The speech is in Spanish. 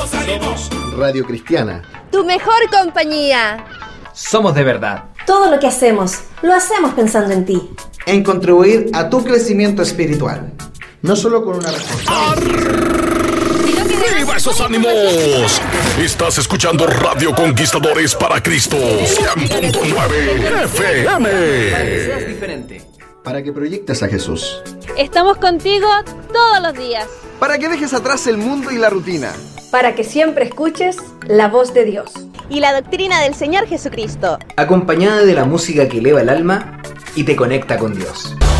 Somos Radio Cristiana, tu mejor compañía. Somos de verdad. Todo lo que hacemos, lo hacemos pensando en ti. En contribuir a tu crecimiento espiritual. no solo con una respuesta. ¡Arriba esos ánimos! Estás escuchando Radio Conquistadores para Cristo 100.9 FM. Para que seas diferente. Para que proyectes a Jesús. Estamos contigo todos los días. Para que dejes atrás el mundo y la rutina. Para que siempre escuches la voz de Dios. Y la doctrina del Señor Jesucristo. Acompañada de la música que eleva el alma y te conecta con Dios.